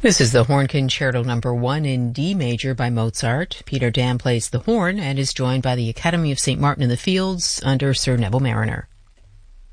This is the Horn Concerto number 1 in D major by Mozart. Peter Dam plays the horn and is joined by the Academy of St. Martin in the Fields under Sir Neville Mariner.